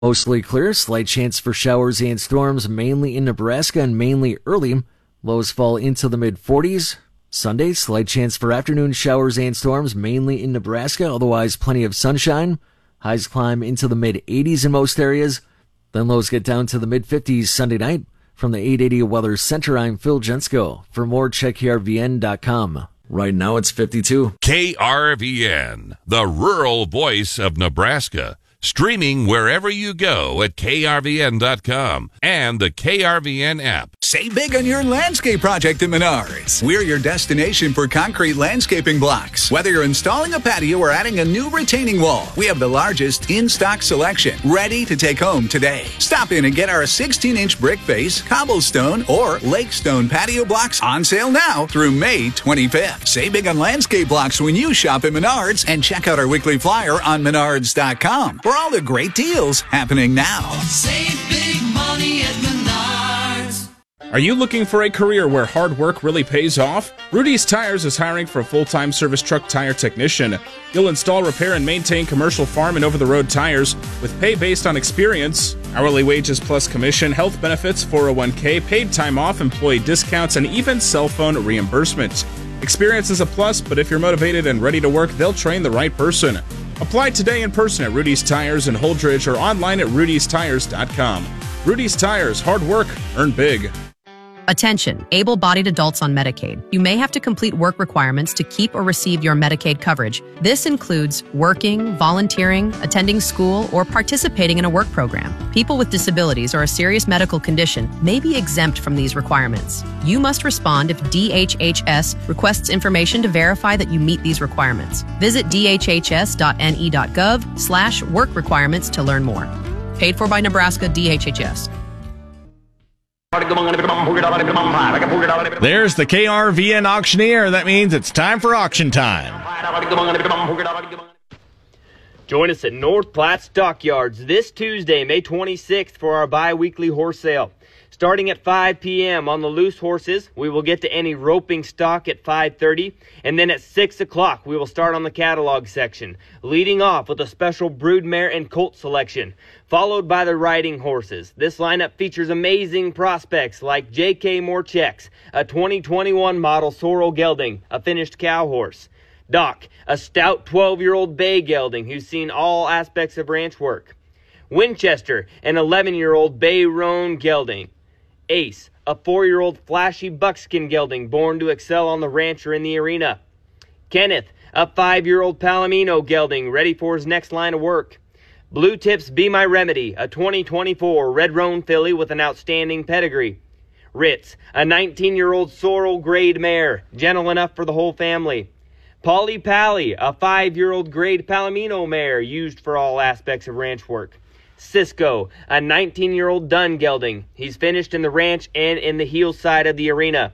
Mostly clear, slight chance for showers and storms mainly in Nebraska and mainly early. Lows fall into the mid-40s. Sunday, slight chance for afternoon showers and storms mainly in Nebraska, otherwise plenty of sunshine. Highs climb into the mid-80s in most areas. Then lows get down to the mid-50s Sunday night. From the 880 Weather Center, I'm Phil Jensko. For more, check KRVN.com. Right now it's 52. KRVN, the rural voice of Nebraska. Streaming wherever you go at KRVN.com and the KRVN app. Save big on your landscape project at Menards. We're your destination for concrete landscaping blocks. Whether you're installing a patio or adding a new retaining wall, we have the largest in-stock selection, ready to take home today. Stop in and get our 16-inch brick face, cobblestone, or lake stone patio blocks on sale now through May 25th. Save big on landscape blocks when you shop at Menards, and check out our weekly flyer on Menards.com for all the great deals happening now. Save big money at Menards. Are you looking for a career where hard work really pays off? Rudy's Tires is hiring for a full-time service truck tire technician. You'll install, repair, and maintain commercial farm and over-the-road tires with pay based on experience, hourly wages plus commission, health benefits, 401k, paid time off, employee discounts, and even cell phone reimbursements. Experience is a plus, but if you're motivated and ready to work, they'll train the right person. Apply today in person at Rudy's Tires in Holdridge or online at rudystires.com. Rudy's Tires, hard work, earn big. Attention, able-bodied adults on Medicaid. You may have to complete work requirements to keep or receive your Medicaid coverage. This includes working, volunteering, attending school, or participating in a work program. People with disabilities or a serious medical condition may be exempt from these requirements. You must respond if DHHS requests information to verify that you meet these requirements. Visit dhhs.ne.gov/work requirements to learn more. Paid for by Nebraska DHHS. There's the KRVN auctioneer. That means it's time for auction time. Join us at North Platte Stockyards this Tuesday, May 26th, for our bi-weekly horse sale. Starting at 5 p.m. on the loose horses, we will get to any roping stock at 5:30, and then at 6 o'clock we will start on the catalog section, leading off with a special broodmare and colt selection, followed by the riding horses. This lineup features amazing prospects like J.K. Morchex, a 2021 model sorrel gelding, a finished cow horse. Doc, a stout 12-year-old bay gelding who's seen all aspects of ranch work. Winchester, an 11-year-old bay roan gelding. Ace, a 4-year-old flashy buckskin gelding born to excel on the ranch or in the arena. Kenneth, a 5-year-old Palomino gelding ready for his next line of work. Blue Tips Be My Remedy, a 2024 red roan filly with an outstanding pedigree. Ritz, a 19-year-old sorrel grade mare, gentle enough for the whole family. Polly Pally, a 5-year-old grade Palomino mare used for all aspects of ranch work. Cisco, a 19-year-old dun gelding. He's finished in the ranch and in the heel side of the arena.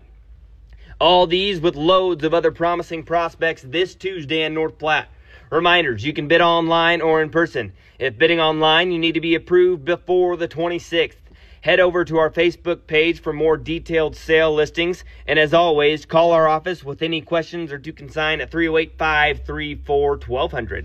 All these with loads of other promising prospects this Tuesday in North Platte. Reminders, you can bid online or in person. If bidding online, you need to be approved before the 26th. Head over to our Facebook page for more detailed sale listings. And as always, call our office with any questions or to consign at 308-534-1200.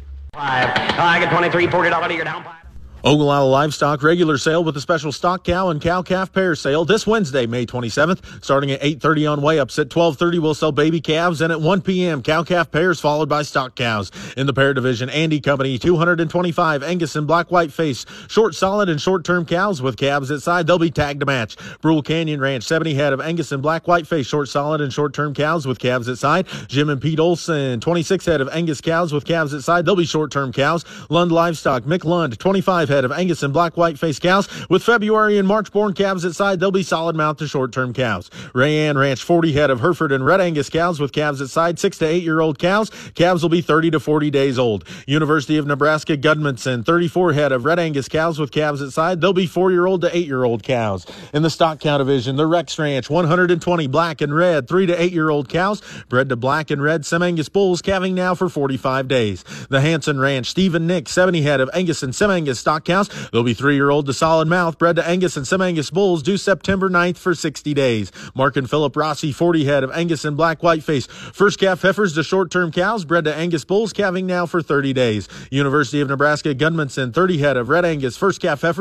I get 23, $40 you're down. Ogallala Livestock regular sale with a special stock cow and cow-calf pair sale this Wednesday, May 27th, starting at 8:30 on weigh-ups. At 12:30, we'll sell baby calves, and at 1 p.m., cow-calf pairs followed by stock cows. In the pair division, Andy Company, 225 Angus and Black White Face, short, solid, and short-term cows with calves at side. They'll be tagged to match. Brule Canyon Ranch, 70 head of Angus and Black White Face, short, solid, and short-term cows with calves at side. Jim and Pete Olson, 26 head of Angus cows with calves at side. They'll be short-term cows. Lund Livestock, Mick Lund, 25 head of Angus and Black White Face cows with February and March born calves at side. They'll be solid mount to short-term cows. Rayanne Ranch, 40 head of Hereford and Red Angus cows with calves at side, 6 to 8-year-old cows. Calves will be 30 to 40 days old. University of Nebraska Gudmundson, 34 head of Red Angus cows with calves at side. They'll be 4-year-old to 8-year-old cows. In the stock cow division, the Rex Ranch, 120 black and red 3 to 8-year-old cows bred to black and red Sem-Angus bulls, calving now for 45 days. The Hanson Ranch, Stephen Nick, 70 head of Angus and Sem-Angus stock stock cows. They'll be 3-year-old to solid mouth, bred to Angus and Sem-Angus bulls, due September 9th for 60 days. Mark and Philip Rossi, 40 head of Angus and black whiteface. First calf heifers to short-term cows, bred to Angus bulls, calving now for 30 days. University of Nebraska Gunmanson, 30 head of red Angus first calf heifers